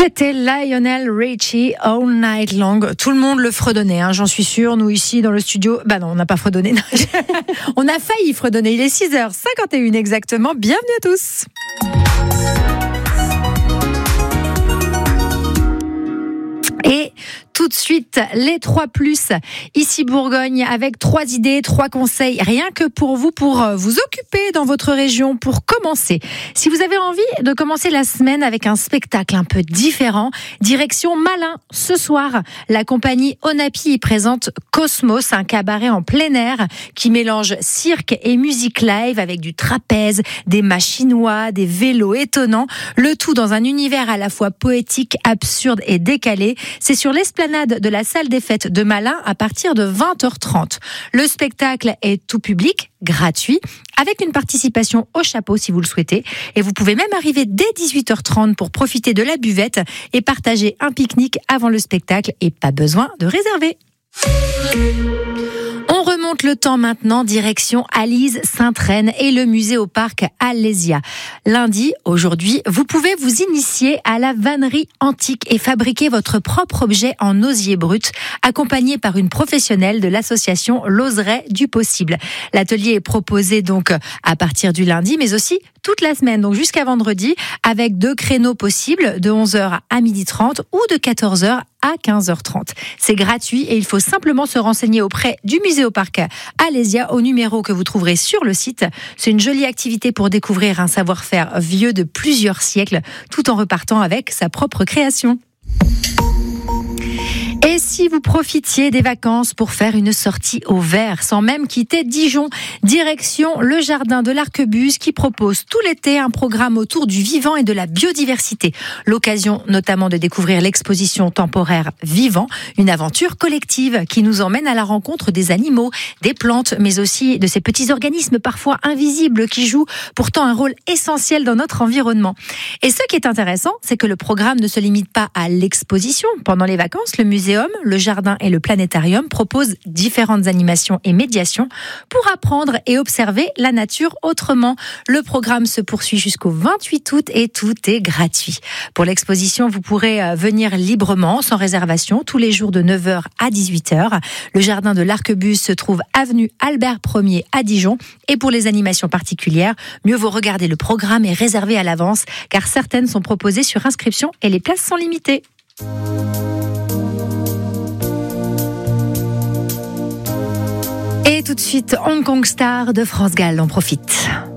C'était Lionel Richie, All Night Long. Tout le monde le fredonnait, j'en suis sûre. Nous ici dans le studio, non, on n'a pas fredonné. On a failli fredonner. Il est 6h51 exactement. Bienvenue à tous. Et tout de suite, les 3+, ici Bourgogne, avec 3 idées, 3 conseils, rien que pour vous occuper dans votre région, pour commencer. Si vous avez envie de commencer la semaine avec un spectacle un peu différent, direction Malin. Ce soir, la compagnie Onapi présente Cosmos, un cabaret en plein air qui mélange cirque et musique live avec du trapèze, des mâts chinois, des vélos étonnants, le tout dans un univers à la fois poétique, absurde et décalé. C'est sur l'esplanade de la salle des fêtes de Malin à partir de 20h30. Le spectacle est tout public, gratuit, avec une participation au chapeau si vous le souhaitez. Et vous pouvez même arriver dès 18h30 pour profiter de la buvette et partager un pique-nique avant le spectacle. Et pas besoin de réserver. On remonte le temps maintenant, direction Alise, Sainte-Reine et le musée au parc Alésia. Lundi, aujourd'hui, vous pouvez vous initier à la vannerie antique et fabriquer votre propre objet en osier brut, accompagné par une professionnelle de l'association L'Oseraie du Possible. L'atelier est proposé donc à partir du lundi, mais aussi toute la semaine, donc jusqu'à vendredi, avec 2 créneaux possibles de 11h à 12h30 ou de 14h à 15h30. C'est gratuit et il faut simplement se renseigner auprès du musée au parc Alésia au numéro que vous trouverez sur le site. C'est une jolie activité pour découvrir un savoir-faire vieux de plusieurs siècles, tout en repartant avec sa propre création. Et si vous profitiez des vacances pour faire une sortie au vert, sans même quitter Dijon, direction le jardin de l'Arquebuse qui propose tout l'été un programme autour du vivant et de la biodiversité. L'occasion notamment de découvrir l'exposition temporaire Vivant, une aventure collective qui nous emmène à la rencontre des animaux, des plantes, mais aussi de ces petits organismes parfois invisibles qui jouent pourtant un rôle essentiel dans notre environnement. Et ce qui est intéressant, c'est que le programme ne se limite pas à l'exposition. Pendant les vacances, le muséum, le jardin et le planétarium proposent différentes animations et médiations pour apprendre et observer la nature autrement. Le programme se poursuit jusqu'au 28 août et tout est gratuit. Pour l'exposition, vous pourrez venir librement, sans réservation, tous les jours de 9h à 18h. Le jardin de l'Arquebuse se trouve avenue Albert Ier à Dijon. Et pour les animations particulières, mieux vaut regarder le programme et réserver à l'avance, car certaines sont proposées sur inscription et les places sont limitées. Et tout de suite, Hong Kong Star de France Gall, on profite.